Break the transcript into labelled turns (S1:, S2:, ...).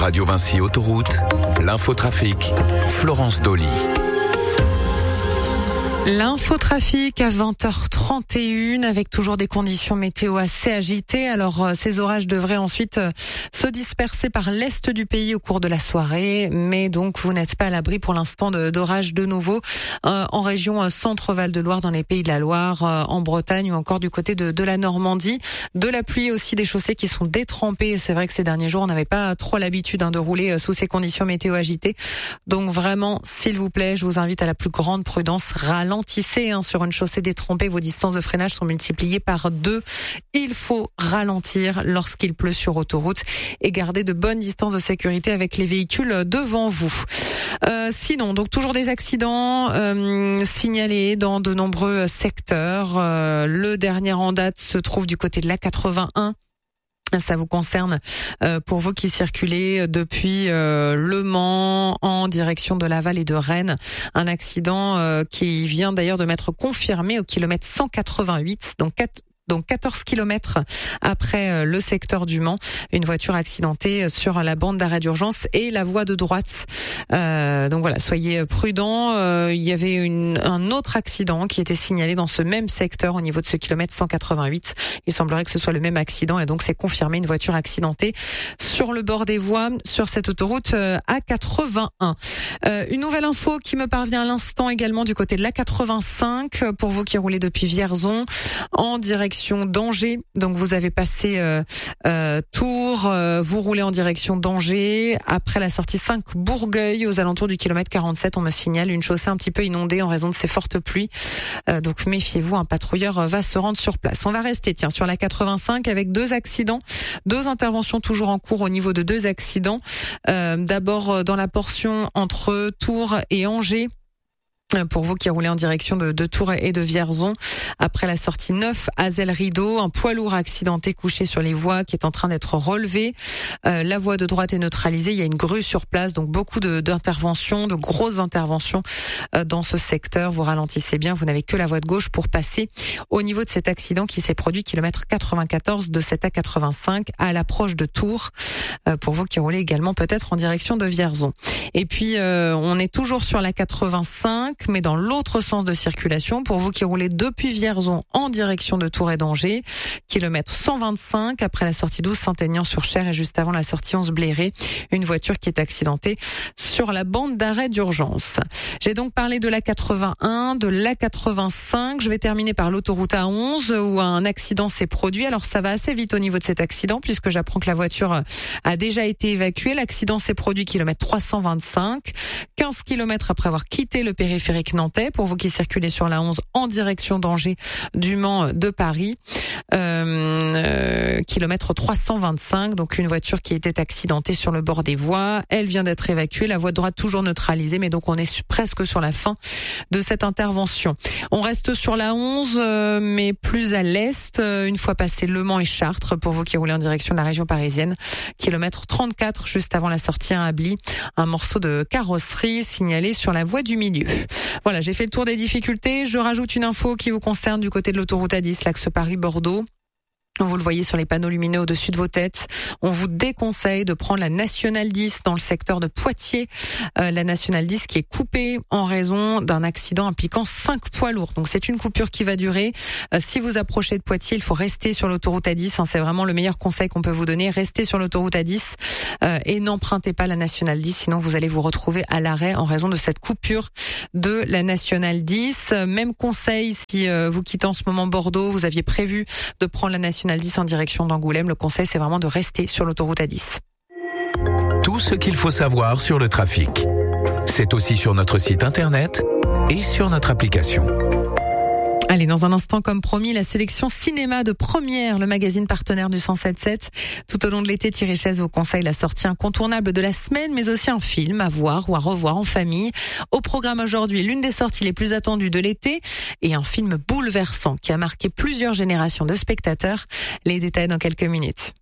S1: Radio Vinci Autoroute, l'infotrafic, Florence Dolly.
S2: L'infotrafic à 20h31 avec toujours des conditions météo assez agitées. Alors ces orages devraient ensuite se disperser par l'est du pays au cours de la soirée, mais donc vous n'êtes pas à l'abri pour l'instant d'orages de nouveau en région Centre-Val de Loire, dans les Pays de la Loire, en Bretagne ou encore du côté de la Normandie. De la pluie aussi, des chaussées qui sont détrempées. C'est vrai que ces derniers jours on n'avait pas trop l'habitude de rouler sous ces conditions météo agitées. Donc vraiment, s'il vous plaît, je vous invite à la plus grande prudence. Ralentissez sur une chaussée détrempée, vos distances de freinage sont multipliées par 2. Il faut ralentir lorsqu'il pleut sur autoroute et garder de bonnes distances de sécurité avec les véhicules devant vous. Sinon, donc toujours des accidents signalés dans de nombreux secteurs. Le dernier en date se trouve du côté de l'A81. Ça vous concerne pour vous qui circulez depuis Le Mans en direction de Laval et de Rennes. Un accident qui vient d'ailleurs de m'être confirmé au kilomètre 188, donc 14 kilomètres après le secteur du Mans, une voiture accidentée sur la bande d'arrêt d'urgence et la voie de droite. Donc voilà, soyez prudents. Il y avait un autre accident qui était signalé dans ce même secteur au niveau de ce kilomètre 188. Il semblerait que ce soit le même accident et donc c'est confirmé, une voiture accidentée sur le bord des voies sur cette autoroute A81. Une nouvelle info qui me parvient à l'instant également du côté de l'A85 pour vous qui roulez depuis Vierzon en direction d'Angers. Donc vous avez passé Tours, vous roulez en direction d'Angers. Après la sortie 5 Bourgueil, aux alentours du kilomètre 47, on me signale une chaussée un petit peu inondée en raison de ces fortes pluies. Donc méfiez-vous, un patrouilleur va se rendre sur place. On va rester sur la 85 avec 2 accidents, 2 interventions toujours en cours au niveau de 2 accidents. D'abord dans la portion entre Tours et Angers. Pour vous qui roulez en direction de Tours et de Vierzon, après la sortie 9 Azel-Rideau, un poids lourd accidenté couché sur les voies qui est en train d'être relevé. La voie de droite est neutralisée, il y a une grue sur place, donc beaucoup d'interventions, de grosses interventions dans ce secteur. Vous ralentissez bien, vous n'avez que la voie de gauche pour passer au niveau de cet accident qui s'est produit kilomètre 94 de cette A85 à l'approche de Tours, pour vous qui roulez également peut-être en direction de Vierzon. Et puis on est toujours sur la 85, mais dans l'autre sens de circulation, pour vous qui roulez depuis Vierzon en direction de Tours et d'Angers, kilomètre 125 après la sortie 12 Saint-Aignan-sur-Cher et juste avant la sortie 11 Bléré, une voiture qui est accidentée sur la bande d'arrêt d'urgence. J'ai donc parlé de l'A81, de l'A85, je vais terminer par l'autoroute A11 où un accident s'est produit. Alors ça va assez vite au niveau de cet accident puisque j'apprends que la voiture a déjà été évacuée. L'accident s'est produit kilomètre 325, 15 kilomètres après avoir quitté le périphérique nantais, pour vous qui circulez sur la 11 en direction d'Angers, du Mans, de Paris. Kilomètre 325, donc une voiture qui était accidentée sur le bord des voies. Elle vient d'être évacuée, la voie de droite toujours neutralisée, mais donc on est presque sur la fin de cette intervention. On reste sur la 11, mais plus à l'est, une fois passé Le Mans et Chartres, pour vous qui roulez en direction de la région parisienne. Kilomètre 34, juste avant la sortie à Ably, un morceau de carrosserie signalé sur la voie du milieu. Voilà, j'ai fait le tour des difficultés. Je rajoute une info qui vous concerne du côté de l'autoroute A10, l'axe Paris-Bordeaux. Vous le voyez sur les panneaux lumineux au-dessus de vos têtes. On vous déconseille de prendre la Nationale 10 dans le secteur de Poitiers. La Nationale 10 qui est coupée en raison d'un accident impliquant 5 poids lourds. Donc c'est une coupure qui va durer. Si vous approchez de Poitiers, il faut rester sur l'autoroute A10. C'est vraiment le meilleur conseil qu'on peut vous donner. Restez sur l'autoroute A10 et n'empruntez pas la Nationale 10. Sinon vous allez vous retrouver à l'arrêt en raison de cette coupure de la Nationale 10. Même conseil si vous quittez en ce moment Bordeaux, vous aviez prévu de prendre la Nationale 10 en direction d'Angoulême. Le conseil, c'est vraiment de rester sur l'autoroute A10.
S1: Tout ce qu'il faut savoir sur le trafic. C'est aussi sur notre site internet et sur notre application.
S2: Allez, dans un instant, comme promis, la sélection cinéma de Première, le magazine partenaire du 107.7. Tout au long de l'été, Thierry Chaise vous conseille la sortie incontournable de la semaine, mais aussi un film à voir ou à revoir en famille. Au programme aujourd'hui, l'une des sorties les plus attendues de l'été et un film bouleversant qui a marqué plusieurs générations de spectateurs. Les détails dans quelques minutes.